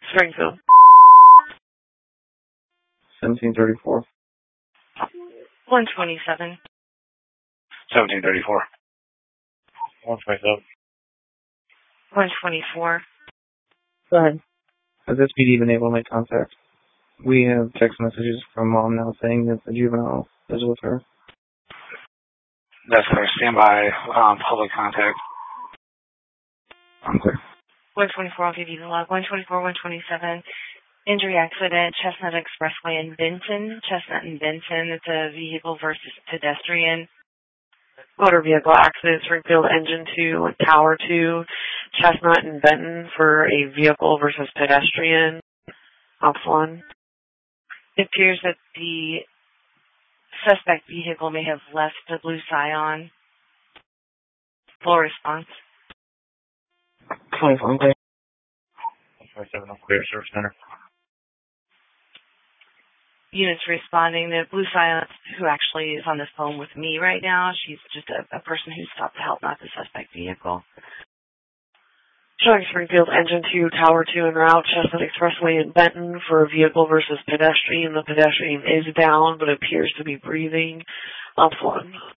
Springfield. 1734. 127. 1734. 127. 124. Go ahead. Has SPD been able to make contact? We have text messages from Mom now saying that the juvenile is with her. That's our standby public contact. I'm clear. 124, I'll give you the log. 124, 127. Injury accident, Chestnut Expressway in Benton. Chestnut and Benton, it's a vehicle versus pedestrian. Motor vehicle accident, Springfield Engine 2, Tower 2, Chestnut and Benton for a vehicle versus pedestrian. Ops 1. It appears that the suspect vehicle may have left the Blue Scion. Full response. 24, I'm clear. 27, clear, service center. Units responding. The Blue Scion, who actually is on the phone with me right now, she's just a person who stopped to help, not the suspect vehicle. Showing Springfield Engine 2, Tower 2 en route, Chestnut Expressway in Benton for a vehicle versus pedestrian. The pedestrian is down but appears to be breathing. Ops 1.